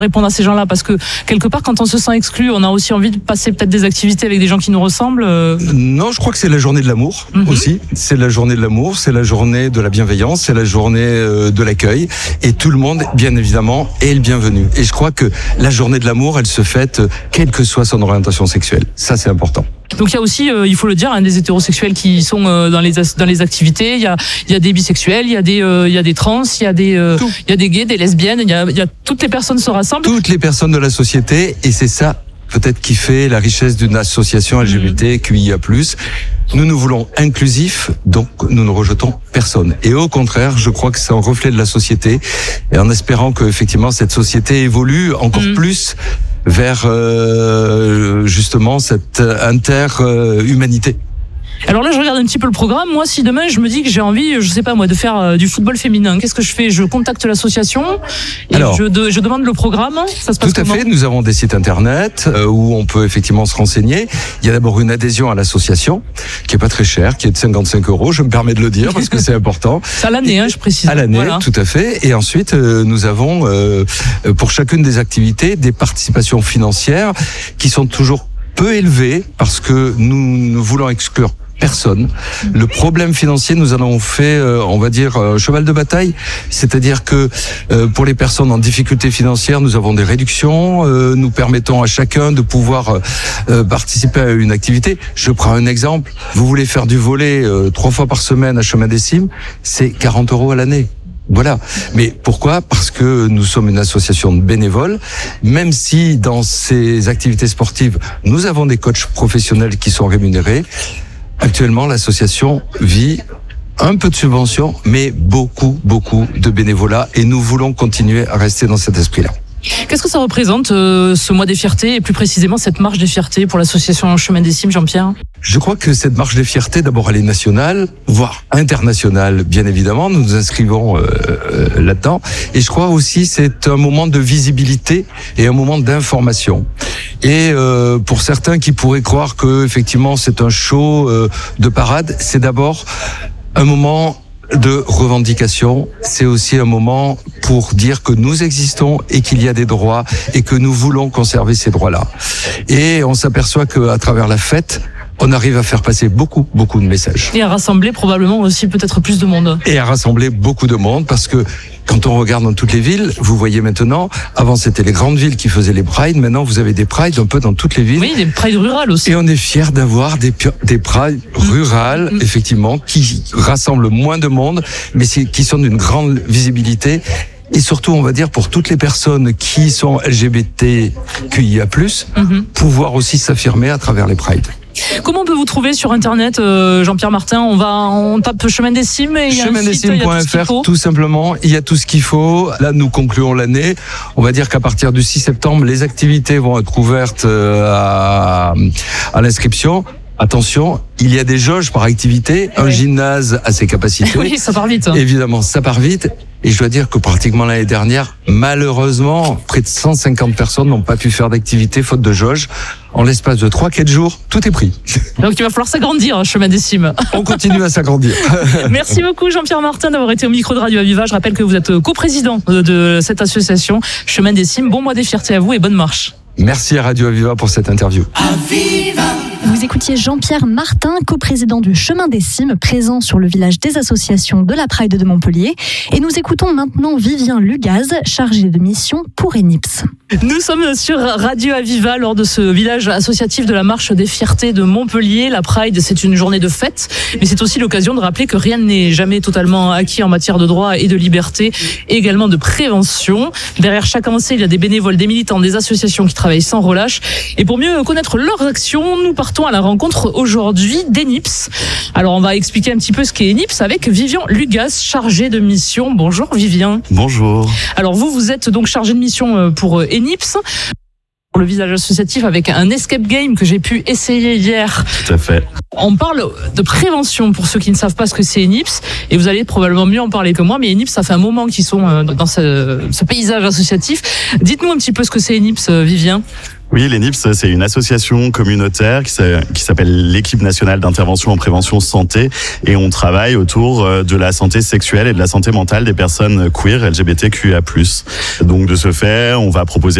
répondre à ces gens-là, parce que quelque part quand on se sent exclu, on a aussi envie de passer peut-être des activités avec des gens qui nous ressemblent. Non, je crois que c'est la journée de l'amour aussi. C'est la journée de l'amour, c'est la journée de la bienveillance, c'est la journée de l'accueil, et tout le monde, bien évidemment, est le bienvenu. Et je crois que la journée de l'amour, elle se fête quelle que soit son orientation sexuelle. Ça, c'est important. Donc il y a aussi, il faut le dire, des hétérosexuels qui sont dans les activités. Il y a des bisexuels, il y a des trans, il y a des gays, des lesbiennes. Il y a toutes les personnes se rassemblent. Toutes les personnes de la société, et c'est ça peut-être qui fait la richesse d'une association LGBTQIA+. Nous voulons inclusif, donc nous ne rejetons personne. Et au contraire, je crois que c'est un reflet de la société, et en espérant que effectivement cette société évolue encore plus vers justement cette inter-humanité. Alors là, je regarde un petit peu le programme. Moi, si demain, je me dis que j'ai envie, je sais pas moi, de faire du football féminin, qu'est-ce que je fais ? Je contacte l'association et je demande le programme. Ça se passe comment ? Tout à fait. Nous avons des sites internet où on peut effectivement se renseigner. Il y a d'abord une adhésion à l'association qui est pas très chère, qui est de 55 €. Je me permets de le dire parce que c'est important. C'est à l'année, je précise. À l'année, voilà. Tout à fait. Et ensuite, nous avons pour chacune des activités des participations financières qui sont toujours peu élevées parce que nous voulons exclure personne. Le problème financier, nous en avons fait, on va dire, cheval de bataille. C'est-à-dire que pour les personnes en difficulté financière, nous avons des réductions. Nous permettons à chacun de pouvoir participer à une activité. Je prends un exemple. Vous voulez faire du volley 3 fois par semaine à Chemin des Cimes, c'est 40 € à l'année. Voilà. Mais pourquoi ? Parce que nous sommes une association de bénévoles, même si dans ces activités sportives, nous avons des coachs professionnels qui sont rémunérés. Actuellement, l'association vit un peu de subventions, mais beaucoup de bénévolat, et nous voulons continuer à rester dans cet esprit-là. Qu'est-ce que ça représente ce mois des fiertés, et plus précisément cette marche des fiertés pour l'association Chemin des Cimes, Jean-Pierre ? Je crois que cette marche des fiertés, d'abord, elle est nationale, voire internationale, bien évidemment. Nous nous inscrivons là-dedans. Et je crois aussi c'est un moment de visibilité et un moment d'information. Et pour certains qui pourraient croire que effectivement c'est un show de parade, c'est d'abord un moment de revendication. C'est aussi un moment pour dire que nous existons et qu'il y a des droits et que nous voulons conserver ces droits-là. Et on s'aperçoit qu'à travers la fête, on arrive à faire passer beaucoup de messages. Et à rassembler probablement aussi peut-être plus de monde. Et à rassembler beaucoup de monde, parce que quand on regarde dans toutes les villes, vous voyez maintenant, avant c'était les grandes villes qui faisaient les prides, maintenant vous avez des prides un peu dans toutes les villes. Oui, des prides rurales aussi. Et on est fiers d'avoir des prides rurales, effectivement, qui rassemblent moins de monde, mais qui sont d'une grande visibilité. Et surtout, on va dire, pour toutes les personnes qui sont LGBTQIA+, pouvoir aussi s'affirmer à travers les prides. Comment on peut vous trouver sur Internet, Jean-Pierre Martin ? On tape Chemin des Cimes et il y a un site, il y a tout ce qu'il faut. Tout simplement, il y a tout ce qu'il faut. Là, nous concluons l'année. On va dire qu'à partir du 6 septembre, les activités vont être ouvertes à l'inscription. Attention, il y a des jauges par activité, un gymnase a ses capacités. Oui, ça part vite. Évidemment, ça part vite. Et je dois dire que pratiquement l'année dernière, malheureusement, près de 150 personnes n'ont pas pu faire d'activité faute de jauge. En l'espace de 3-4 jours, tout est pris. Donc il va falloir s'agrandir, Chemin des Cimes. On continue à s'agrandir. Merci beaucoup Jean-Pierre Martin d'avoir été au micro de Radio Aviva. Je rappelle que vous êtes coprésident de cette association Chemin des Cimes. Bon mois des fiertés à vous et bonne marche. Merci à Radio Aviva pour cette interview. Aviva. Vous écoutiez Jean-Pierre Martin, coprésident du Chemin des Cimes, présent sur le village des associations de la Pride de Montpellier. Et nous écoutons maintenant Vivien Lugaz, chargé de mission pour ENIPS. Nous sommes sur Radio Aviva lors de ce village associatif de la Marche des Fiertés de Montpellier. La Pride, c'est une journée de fête, mais c'est aussi l'occasion de rappeler que rien n'est jamais totalement acquis en matière de droits et de liberté, et également de prévention. Derrière chaque avancée, il y a des bénévoles, des militants, des associations qui travaillent sans relâche. Et pour mieux connaître leurs actions, nous partons à la rencontre aujourd'hui d'ENIPS. Alors on va expliquer un petit peu ce qu'est ENIPS avec Vivien Lugaz, chargé de mission. Bonjour Vivien. Bonjour. Alors vous êtes donc chargé de mission pour ENIPS, pour le village associatif, avec un escape game que j'ai pu essayer hier. Tout à fait. On parle de prévention pour ceux qui ne savent pas ce que c'est ENIPS, et vous allez probablement mieux en parler que moi, mais ENIPS, ça fait un moment qu'ils sont dans ce paysage associatif. Dites-nous un petit peu ce que c'est ENIPS, Vivien. Oui, l'ENIPS, c'est une association communautaire qui s'appelle l'Équipe nationale d'intervention en prévention santé, et on travaille autour de la santé sexuelle et de la santé mentale des personnes queer, LGBTQIA+. Donc de ce fait, on va proposer